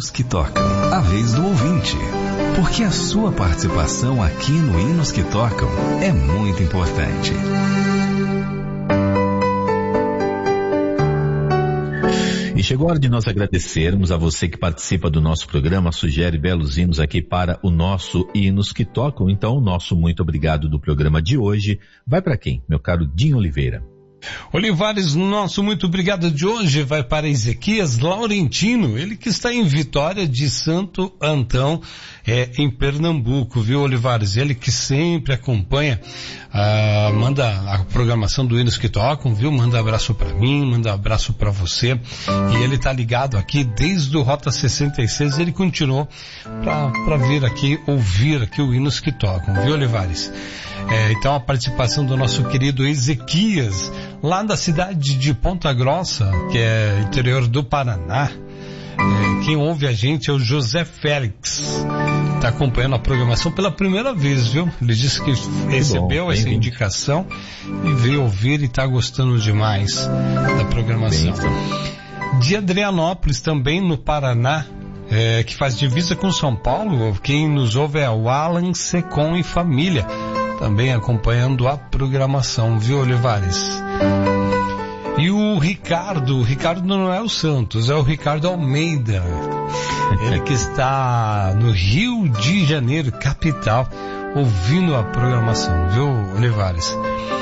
Hinos que Tocam, a vez do ouvinte. Porque a sua participação aqui no Hinos que Tocam é muito importante. E chegou a hora de nós agradecermos a você que participa do nosso programa, sugere belos hinos aqui para o nosso Hinos que Tocam. Então, o nosso muito obrigado do programa de hoje vai para quem? Meu caro Dinho Oliveira. Olivares, nosso muito obrigado de hoje vai para Ezequias Laurentino, ele que está em Vitória de Santo Antão, em Pernambuco, viu, Olivares? Ele que sempre acompanha, manda a programação do Hinos que Tocam, viu? Manda abraço para mim, manda abraço para você, e ele tá ligado aqui desde o Rota 66, ele continuou para vir aqui, ouvir aqui o Hinos que Tocam, viu, Olivares? Então a participação do nosso querido Ezequias, lá da cidade de Ponta Grossa, que é interior do Paraná. Quem ouve a gente é o José Félix, está acompanhando a programação pela primeira vez, viu? Ele disse que recebeu essa indicação e veio ouvir e está gostando demais da programação. De Adrianópolis, também no Paraná, que faz divisa com São Paulo, quem nos ouve é o Alan Secom e família, também acompanhando a programação, viu, Olivares? E o Ricardo não é o Santos, é o Ricardo Almeida, ele que está no Rio de Janeiro, capital, ouvindo a programação, viu, Olivares?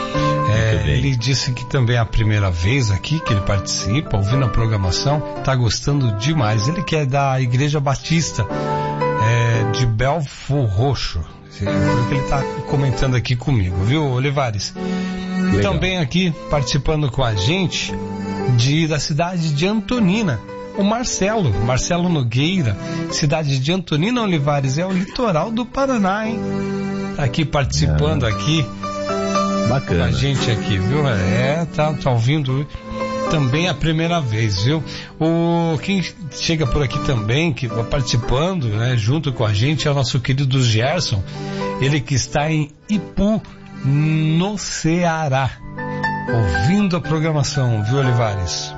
Ele disse que também é a primeira vez aqui que ele participa, ouvindo a programação, está gostando demais. Ele que é da Igreja Batista de Belfor Roxo, é o que ele está comentando aqui comigo, viu, Olivares? Legal. Também aqui participando com a gente da cidade de Antonina, o Marcelo Nogueira, cidade de Antonina, Olivares, é o litoral do Paraná, hein? Tá aqui participando aqui. Bacana. Com a gente aqui, viu? Tá ouvindo também a primeira vez, viu? Quem chega por aqui também, que vai participando, né, junto com a gente, é o nosso querido Gerson, ele que está em Ipu, no Ceará, ouvindo a programação, viu, Olivares?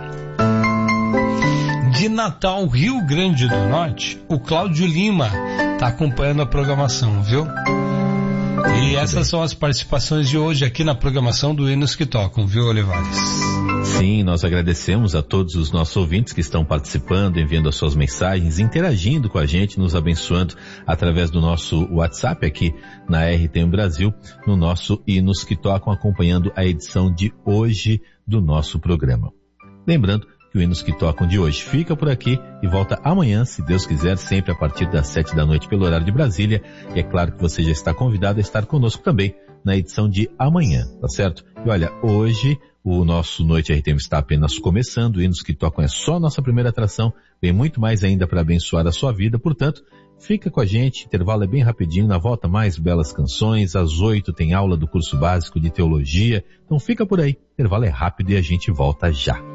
De Natal, Rio Grande do Norte, o Cláudio Lima tá acompanhando a programação, viu? E essas são as participações de hoje aqui na programação do Hinos que Tocam, viu, Olivares? Sim, nós agradecemos a todos os nossos ouvintes que estão participando, enviando as suas mensagens, interagindo com a gente, nos abençoando através do nosso WhatsApp aqui na RTM Brasil, no nosso Hinos que Tocam, acompanhando a edição de hoje do nosso programa. Lembrando que o Hinos que Tocam de hoje fica por aqui e volta amanhã, se Deus quiser, sempre a partir das 7 da noite pelo horário de Brasília. E é claro que você já está convidado a estar conosco também na edição de amanhã, tá certo? E olha, hoje o nosso Noite RTM está apenas começando, o Hinos que Tocam é só a nossa primeira atração, tem muito mais ainda para abençoar a sua vida, portanto, fica com a gente, intervalo é bem rapidinho, na volta mais belas canções, às 8 tem aula do curso básico de teologia, então fica por aí, intervalo é rápido e a gente volta já.